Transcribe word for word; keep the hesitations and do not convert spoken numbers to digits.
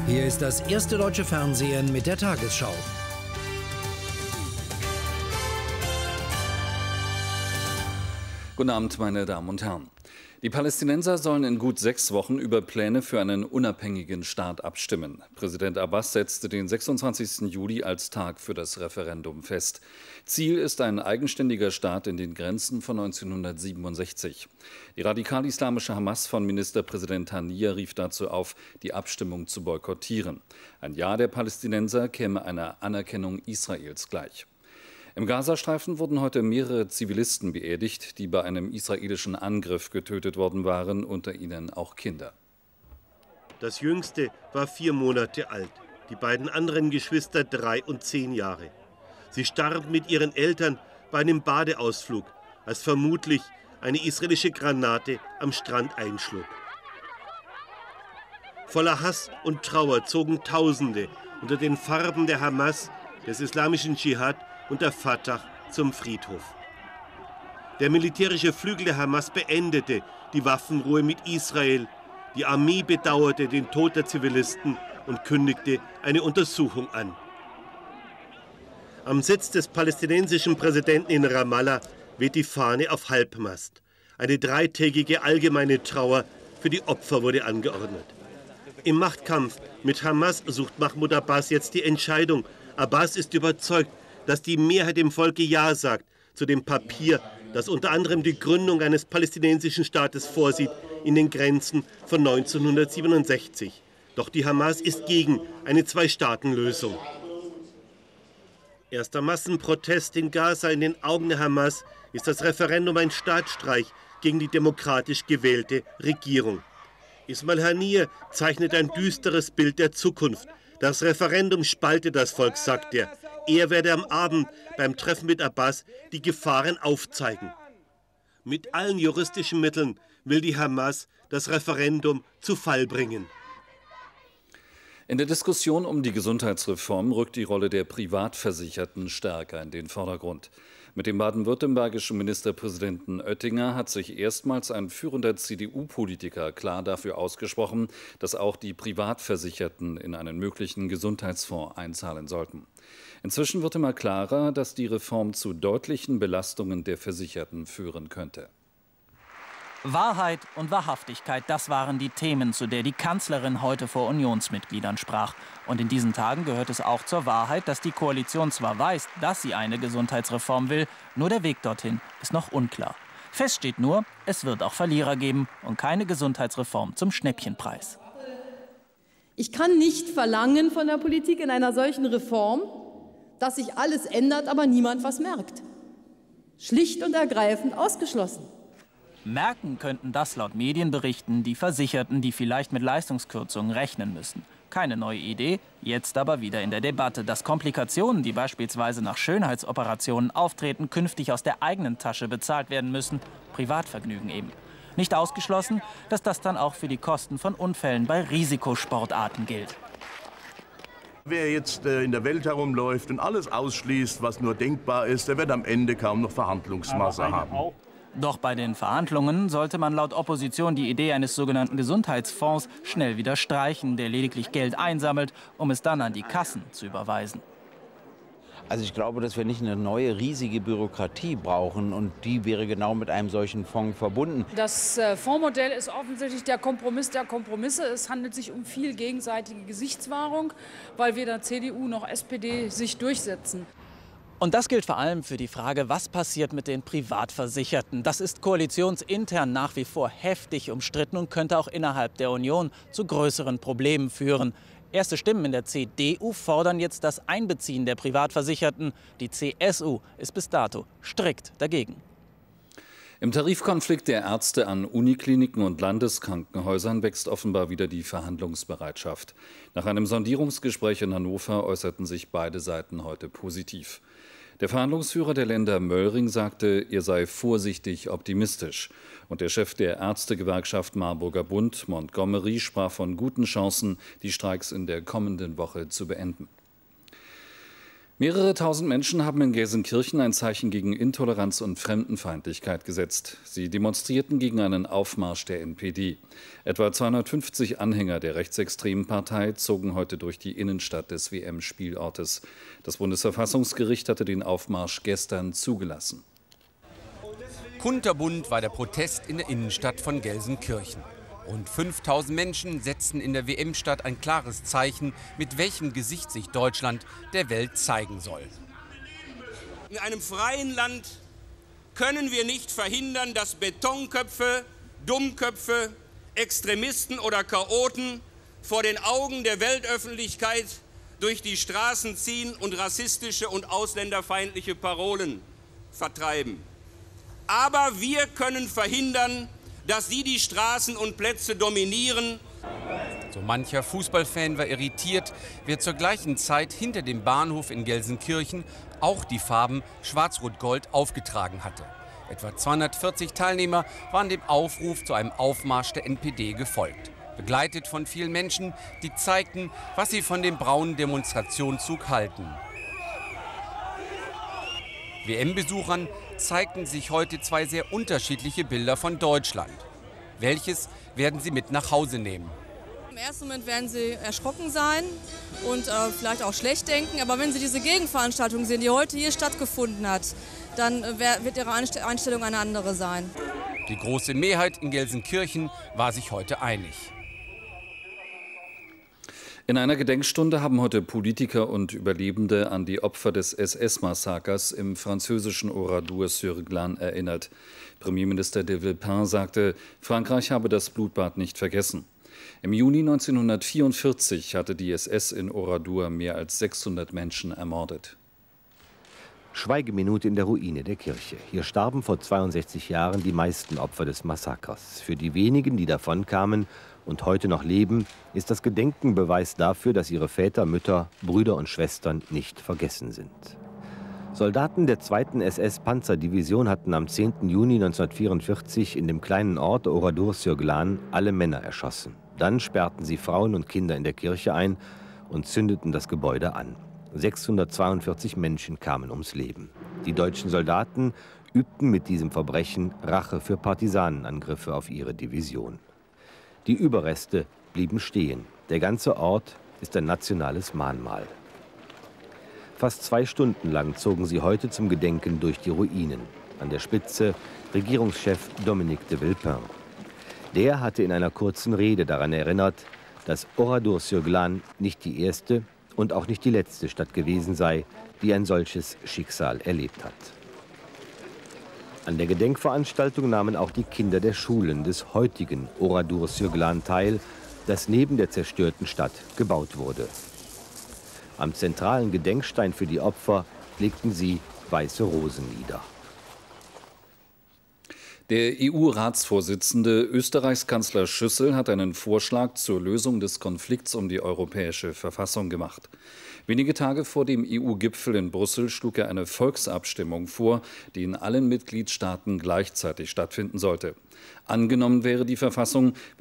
Hier ist das erste deutsche Fernsehen mit der Tagesschau. Guten Abend, meine Damen und Herren. Die Palästinenser sollen in gut sechs Wochen über Pläne für einen unabhängigen Staat abstimmen. Präsident Abbas setzte den sechsundzwanzigsten Juli als Tag für das Referendum fest. Ziel ist ein eigenständiger Staat in den Grenzen von neunzehnhundertsiebenundsechzig. Die radikal-islamische Hamas von Ministerpräsident Haniyeh rief dazu auf, die Abstimmung zu boykottieren. Ein Ja der Palästinenser käme einer Anerkennung Israels gleich. Im Gazastreifen wurden heute mehrere Zivilisten beerdigt, die bei einem israelischen Angriff getötet worden waren, unter ihnen auch Kinder. Das Jüngste war vier Monate alt, die beiden anderen Geschwister drei und zehn Jahre. Sie starben mit ihren Eltern bei einem Badeausflug, als vermutlich eine israelische Granate am Strand einschlug. Voller Hass und Trauer zogen Tausende unter den Farben der Hamas, des islamischen Dschihad und der Fatah zum Friedhof. Der militärische Flügel der Hamas beendete die Waffenruhe mit Israel. Die Armee bedauerte den Tod der Zivilisten und kündigte eine Untersuchung an. Am Sitz des palästinensischen Präsidenten in Ramallah weht die Fahne auf Halbmast. Eine dreitägige allgemeine Trauer für die Opfer wurde angeordnet. Im Machtkampf mit Hamas sucht Mahmoud Abbas jetzt die Entscheidung. Abbas ist überzeugt, dass die Mehrheit im Volke Ja sagt zu dem Papier, das unter anderem die Gründung eines palästinensischen Staates vorsieht in den Grenzen von neunzehnhundertsiebenundsechzig. Doch die Hamas ist gegen eine Zwei-Staaten-Lösung. Erster Massenprotest in Gaza in den Augen der Hamas ist das Referendum ein Staatsstreich gegen die demokratisch gewählte Regierung. Ismail Haniyeh zeichnet ein düsteres Bild der Zukunft. Das Referendum spaltet das Volk, sagt er. Er werde am Abend beim Treffen mit Abbas die Gefahren aufzeigen. Mit allen juristischen Mitteln will die Hamas das Referendum zu Fall bringen. In der Diskussion um die Gesundheitsreform rückt die Rolle der Privatversicherten stärker in den Vordergrund. Mit dem baden-württembergischen Ministerpräsidenten Oettinger hat sich erstmals ein führender C D U-Politiker klar dafür ausgesprochen, dass auch die Privatversicherten in einen möglichen Gesundheitsfonds einzahlen sollten. Inzwischen wird immer klarer, dass die Reform zu deutlichen Belastungen der Versicherten führen könnte. Wahrheit und Wahrhaftigkeit, das waren die Themen, zu der die Kanzlerin heute vor Unionsmitgliedern sprach. Und in diesen Tagen gehört es auch zur Wahrheit, dass die Koalition zwar weiß, dass sie eine Gesundheitsreform will, nur der Weg dorthin ist noch unklar. Fest steht nur, es wird auch Verlierer geben und keine Gesundheitsreform zum Schnäppchenpreis. Ich kann nicht verlangen von der Politik in einer solchen Reform, dass sich alles ändert, aber niemand was merkt. Schlicht und ergreifend ausgeschlossen. Merken könnten das laut Medienberichten die Versicherten, die vielleicht mit Leistungskürzungen rechnen müssen. Keine neue Idee, jetzt aber wieder in der Debatte, dass Komplikationen, die beispielsweise nach Schönheitsoperationen auftreten, künftig aus der eigenen Tasche bezahlt werden müssen. Privatvergnügen eben. Nicht ausgeschlossen, dass das dann auch für die Kosten von Unfällen bei Risikosportarten gilt. Wer jetzt äh, in der Welt herumläuft und alles ausschließt, was nur denkbar ist, der wird am Ende kaum noch Verhandlungsmasse haben. Doch bei den Verhandlungen sollte man laut Opposition die Idee eines sogenannten Gesundheitsfonds schnell wieder streichen, der lediglich Geld einsammelt, um es dann an die Kassen zu überweisen. Also ich glaube, dass wir nicht eine neue riesige Bürokratie brauchen, und die wäre genau mit einem solchen Fonds verbunden. Das äh, Fondsmodell ist offensichtlich der Kompromiss der Kompromisse. Es handelt sich um viel gegenseitige Gesichtswahrung, weil weder C D U noch S P D sich durchsetzen. Und das gilt vor allem für die Frage, was passiert mit den Privatversicherten. Das ist koalitionsintern nach wie vor heftig umstritten und könnte auch innerhalb der Union zu größeren Problemen führen. Erste Stimmen in der C D U fordern jetzt das Einbeziehen der Privatversicherten. Die C S U ist bis dato strikt dagegen. Im Tarifkonflikt der Ärzte an Unikliniken und Landeskrankenhäusern wächst offenbar wieder die Verhandlungsbereitschaft. Nach einem Sondierungsgespräch in Hannover äußerten sich beide Seiten heute positiv. Der Verhandlungsführer der Länder Möllring sagte, er sei vorsichtig optimistisch. Und der Chef der Ärztegewerkschaft Marburger Bund, Montgomery, sprach von guten Chancen, die Streiks in der kommenden Woche zu beenden. Mehrere tausend Menschen haben in Gelsenkirchen ein Zeichen gegen Intoleranz und Fremdenfeindlichkeit gesetzt. Sie demonstrierten gegen einen Aufmarsch der N P D. Etwa zweihundertfünfzig Anhänger der rechtsextremen Partei zogen heute durch die Innenstadt des W M-Spielortes. Das Bundesverfassungsgericht hatte den Aufmarsch gestern zugelassen. Kunterbunt war der Protest in der Innenstadt von Gelsenkirchen. Rund fünftausend Menschen setzten in der W M-Stadt ein klares Zeichen, mit welchem Gesicht sich Deutschland der Welt zeigen soll. In einem freien Land können wir nicht verhindern, dass Betonköpfe, Dummköpfe, Extremisten oder Chaoten vor den Augen der Weltöffentlichkeit durch die Straßen ziehen und rassistische und ausländerfeindliche Parolen vertreiben. Aber wir können verhindern, dass sie die Straßen und Plätze dominieren. So mancher Fußballfan war irritiert, wer zur gleichen Zeit hinter dem Bahnhof in Gelsenkirchen auch die Farben Schwarz-Rot-Gold aufgetragen hatte. Etwa zweihundertvierzig Teilnehmer waren dem Aufruf zu einem Aufmarsch der N P D gefolgt. Begleitet von vielen Menschen, die zeigten, was sie von dem braunen Demonstrationszug halten. W M-Besuchern zeigten sich heute zwei sehr unterschiedliche Bilder von Deutschland. Welches werden sie mit nach Hause nehmen? Im ersten Moment werden sie erschrocken sein und äh, vielleicht auch schlecht denken. Aber wenn sie diese Gegenveranstaltung sehen, die heute hier stattgefunden hat, dann äh, wird ihre Einstellung eine andere sein. Die große Mehrheit in Gelsenkirchen war sich heute einig. In einer Gedenkstunde haben heute Politiker und Überlebende an die Opfer des S S-Massakers im französischen Oradour-sur-Glane erinnert. Premierminister de Villepin sagte, Frankreich habe das Blutbad nicht vergessen. Im Juni neunzehnhundertvierundvierzig hatte die S S in Oradour mehr als sechshundert Menschen ermordet. Schweigeminute in der Ruine der Kirche. Hier starben vor zweiundsechzig Jahren die meisten Opfer des Massakers. Für die wenigen, die davonkamen und heute noch leben, ist das Gedenken Beweis dafür, dass ihre Väter, Mütter, Brüder und Schwestern nicht vergessen sind. Soldaten der zweiten S S-Panzerdivision hatten am zehnten Juni neunzehnhundertvierundvierzig in dem kleinen Ort Oradour-sur-Glane alle Männer erschossen. Dann sperrten sie Frauen und Kinder in der Kirche ein und zündeten das Gebäude an. sechshundertzweiundvierzig Menschen kamen ums Leben. Die deutschen Soldaten übten mit diesem Verbrechen Rache für Partisanenangriffe auf ihre Division. Die Überreste blieben stehen. Der ganze Ort ist ein nationales Mahnmal. Fast zwei Stunden lang zogen sie heute zum Gedenken durch die Ruinen. An der Spitze Regierungschef Dominique de Villepin. Der hatte in einer kurzen Rede daran erinnert, dass Oradour-sur-Glane nicht die erste und auch nicht die letzte Stadt gewesen sei, die ein solches Schicksal erlebt hat. An der Gedenkveranstaltung nahmen auch die Kinder der Schulen des heutigen Oradour-sur-Glane teil, das neben der zerstörten Stadt gebaut wurde. Am zentralen Gedenkstein für die Opfer legten sie weiße Rosen nieder. Der E U-Ratsvorsitzende Österreichs Kanzler Schüssel hat einen Vorschlag zur Lösung des Konflikts um die europäische Verfassung gemacht. Wenige Tage vor dem E U-Gipfel in Brüssel schlug er eine Volksabstimmung vor, die in allen Mitgliedstaaten gleichzeitig stattfinden sollte. Angenommen wäre die Verfassung,